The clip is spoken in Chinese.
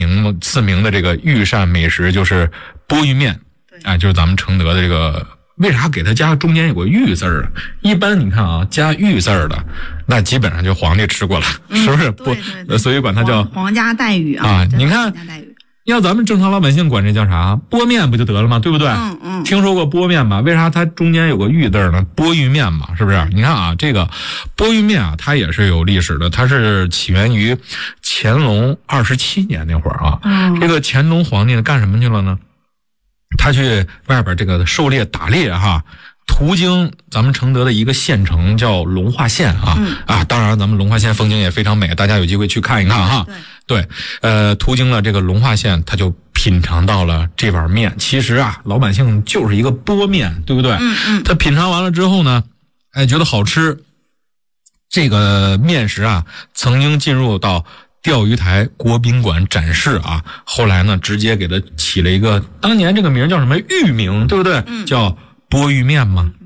次名的这个御膳美食就是鄱鱼面，就是咱们承德的这个。为啥给它加中间有个御字儿？一般你看啊，加御字儿的，那基本上就皇帝吃过了，是不是？ 对， 所以管它叫皇家待遇啊。 你看，要咱们正常老百姓管这叫啥？拨面不就得了吗？对不对？听说过拨面吧？为啥它中间有个御字儿呢？鄱鱼面嘛，是不是？你看啊，这个鄱鱼面啊，它也是有历史的，它是起源于乾隆27年那会儿啊。这个乾隆皇帝干什么去了呢？他去外边这个狩猎打猎哈，途经咱们承德的一个县城叫龙华县啊。当然咱们龙华县风景也非常美，大家有机会去看一看哈。对，途经了这个龙华县，他就品尝到了这碗面。其实啊，老百姓就是一个拨面，对不对？他品尝完了之后呢，觉得好吃。这个面食啊，曾经进入到钓鱼台国宾馆展示啊，后来呢，直接给它起了一个当年这个名叫什么域名，对不对？叫鄱鱼面嘛。